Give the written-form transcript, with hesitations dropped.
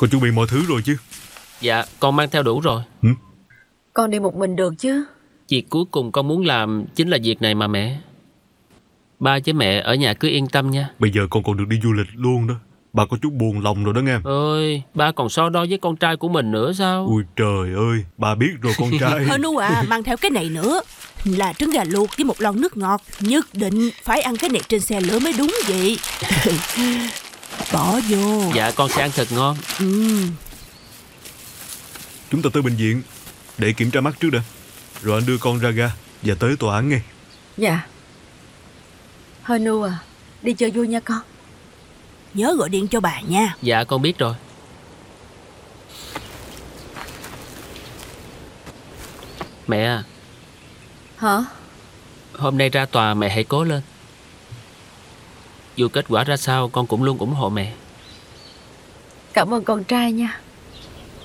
Con chuẩn bị mọi thứ rồi chứ? Dạ con mang theo đủ rồi. Con đi một mình được chứ? Việc cuối cùng con muốn làm chính là việc này mà mẹ. Ba với mẹ ở nhà cứ yên tâm nha. Bây giờ con còn được đi du lịch luôn đó. Ba có chút buồn lòng rồi đó nghe. Ơi, ba còn so đo với con trai của mình nữa sao? Ui trời ơi, ba biết rồi con trai. Hân à, mang theo cái này nữa. Là trứng gà luộc với một lon nước ngọt. Nhất định phải ăn cái này trên xe lửa mới đúng vậy. Bỏ vô. Dạ con sẽ ăn thật ngon. Chúng ta tới bệnh viện để kiểm tra mắt trước đã. Rồi anh đưa con ra ga và tới tòa án nghe. Dạ. Hân à, đi chơi vui nha con. Nhớ gọi điện cho bà nha. Dạ con biết rồi. Mẹ à, Hả? hôm nay ra tòa mẹ hãy cố lên. Dù kết quả ra sao con cũng luôn ủng hộ mẹ. Cảm ơn con trai nha.